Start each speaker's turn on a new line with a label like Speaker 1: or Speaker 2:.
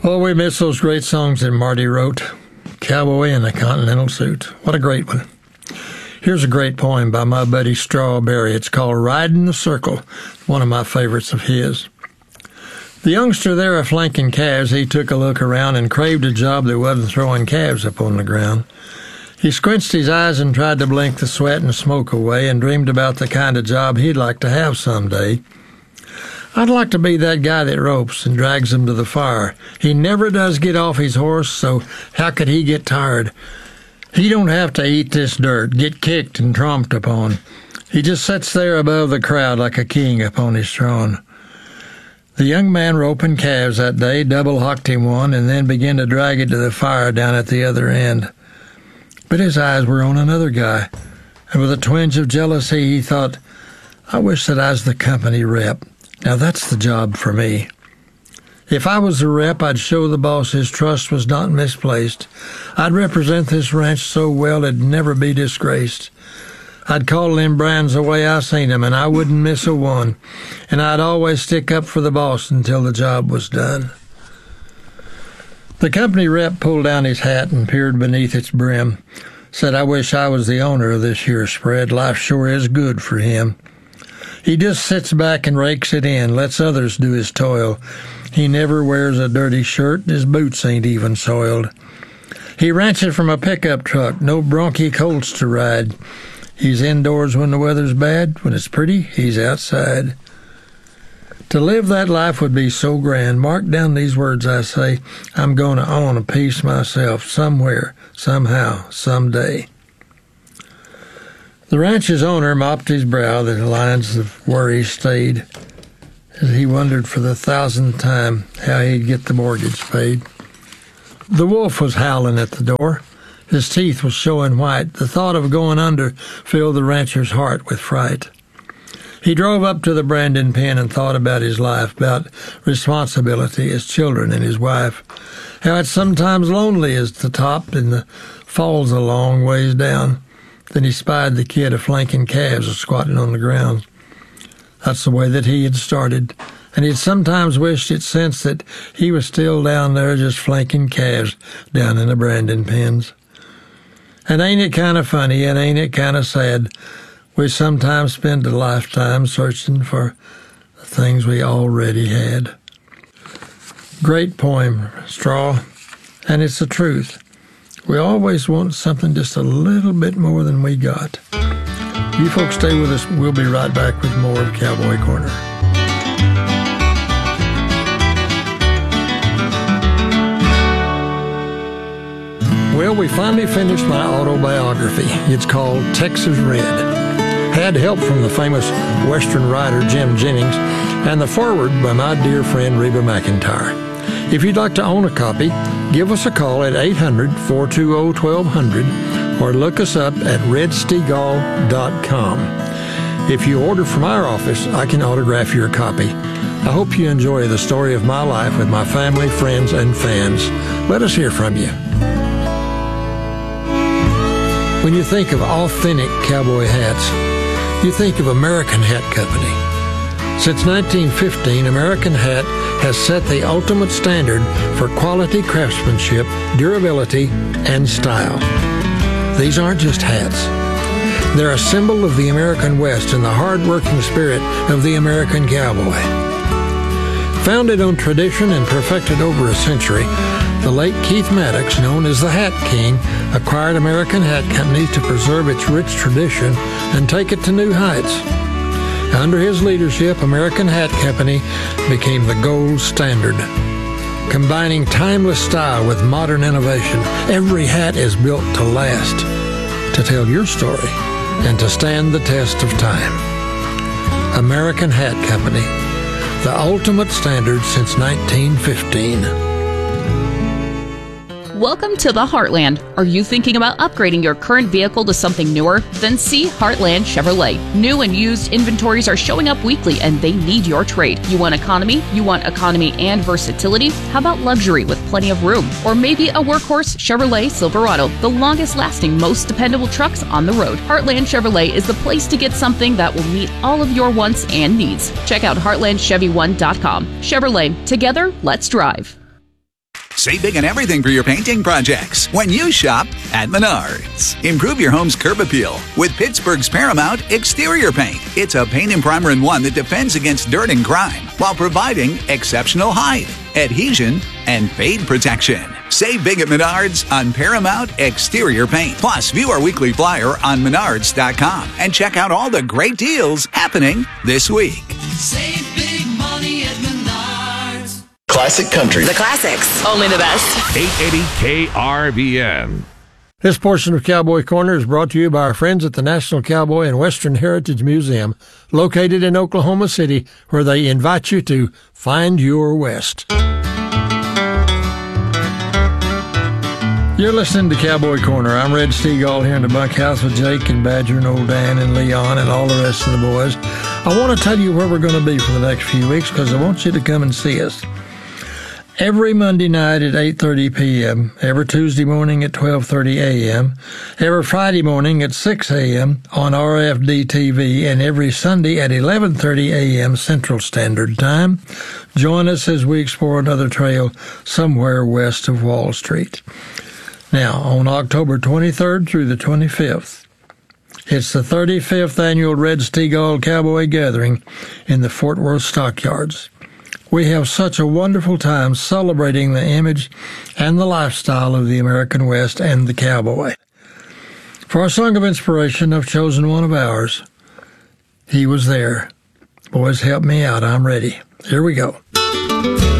Speaker 1: Oh, we miss those great songs that Marty wrote. Cowboy in a Continental Suit. What a great one. Here's a great poem by my buddy Strawberry. It's called Riding the Circle, one of my favorites of his. The youngster there a-flanking calves, he took a look around and craved a job that wasn't throwing calves up on the ground. He squinched his eyes and tried to blink the sweat and smoke away and dreamed about the kind of job he'd like to have someday. I'd like to be that guy that ropes and drags him to the fire. He never does get off his horse, so how could he get tired? He don't have to eat this dirt, get kicked and tromped upon. He just sits there above the crowd like a king upon his throne. The young man roping calves that day double-hocked him one and then began to drag it to the fire down at the other end. But his eyes were on another guy, and with a twinge of jealousy he thought, I wish that I was the company rep. Now that's the job for me. If I was the rep, I'd show the boss his trust was not misplaced. I'd represent this ranch so well it'd never be disgraced. I'd call them brands the way I seen them, and I wouldn't miss a one. And I'd always stick up for the boss until the job was done. The company rep pulled down his hat and peered beneath its brim. Said, I wish I was the owner of this here spread. Life sure is good for him. He just sits back and rakes it in, lets others do his toil. He never wears a dirty shirt, and his boots ain't even soiled. He ranches from a pickup truck, no bronchi colts to ride. He's indoors when the weather's bad. When it's pretty, he's outside. To live that life would be so grand. Mark down these words I say. I'm going to own a piece myself somewhere, somehow, someday. The ranch's owner mopped his brow, the lines of worry stayed, as he wondered for the 1,000th time how he'd get the mortgage paid. The wolf was howling at the door. His teeth was showing white. The thought of going under filled the rancher's heart with fright. He drove up to the Brandon pen and thought about his life, about responsibility, his children, and his wife. How it's sometimes lonely at the top and the falls a long ways down. Then he spied the kid a-flanking calves a-squatting on the ground. That's the way that he had started, and he'd sometimes wished it since that he was still down there just flanking calves down in the Brandon pens. And ain't it kind of funny, and ain't it kind of sad, we sometimes spend a lifetime searching for the things we already had. Great poem, Straw, and it's the truth. We always want something just a little bit more than we got. You folks stay with us. We'll be right back with more of Cowboy Corner. Well, we finally finished my autobiography. It's called Texas Red. Had help from the famous Western writer Jim Jennings and the foreword by my dear friend Reba McEntire. If you'd like to own a copy, give us a call at 800-420-1200 or look us up at redstegall.com. If you order from our office, I can autograph your copy. I hope you enjoy the story of my life with my family, friends, and fans. Let us hear from you. When you think of authentic cowboy hats, you think of American Hat Company. Since 1915, American Hat has set the ultimate standard for quality craftsmanship, durability, and style. These aren't just hats. They're a symbol of the American West and the hard-working spirit of the American cowboy. Founded on tradition and perfected over a century, the late Keith Maddox, known as the Hat King, acquired American Hat Company to preserve its rich tradition and take it to new heights. Under his leadership, American Hat Company became the gold standard. Combining timeless style with modern innovation, every hat is built to last, to tell your story, and to stand the test of time. American Hat Company, the ultimate standard since 1915.
Speaker 2: Welcome to the Heartland. Are you thinking about upgrading your current vehicle to something newer? Then see Heartland Chevrolet. New and used inventories are showing up weekly and they need your trade. You want economy? You want economy and versatility? How about luxury with plenty of room? Or maybe a workhorse Chevrolet Silverado, the longest lasting, most dependable trucks on the road. Heartland Chevrolet is the place to get something that will meet all of your wants and needs. Check out heartlandchevy1.com. Chevrolet, together, let's drive.
Speaker 3: Save big on everything for your painting projects when you shop at Menards. Improve your home's curb appeal with Pittsburgh's Paramount Exterior Paint. It's a paint and primer in one that defends against dirt and grime while providing exceptional height, adhesion, and fade protection. Save big at Menards on Paramount Exterior Paint. Plus, view our weekly flyer on Menards.com and check out all the great deals happening this week.
Speaker 4: Save big money at Menards.
Speaker 5: Classic country.
Speaker 6: The classics. Only the best.
Speaker 7: 880 KRVN.
Speaker 1: This portion of Cowboy Corner is brought to you by our friends at the National Cowboy and Western Heritage Museum, located in Oklahoma City, where they invite you to find your West. You're listening to Cowboy Corner. I'm Red Steagall here in the bunkhouse with Jake and Badger and Old Dan and Leon and all the rest of the boys. I want to tell you where we're going to be for the next few weeks because I want you to come and see us. Every Monday night at 8:30 p.m., every Tuesday morning at 12:30 a.m., every Friday morning at 6 a.m. on RFD-TV, and every Sunday at 11:30 a.m. Central Standard Time. Join us as we explore another trail somewhere west of Wall Street. Now, on October 23rd through the 25th, it's the 35th annual Red Steagall Cowboy Gathering in the Fort Worth Stockyards. We have such a wonderful time celebrating the image and the lifestyle of the American West and the cowboy. For our song of inspiration, I've chosen one of ours. He Was There. Boys, help me out. I'm ready. Here we go.